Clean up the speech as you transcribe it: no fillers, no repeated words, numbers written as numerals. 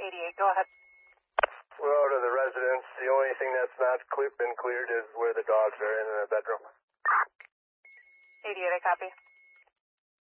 88, go ahead. Well, to the residence, the only thing that's not been cleared is where the dogs are in the bedroom. 88, I copy.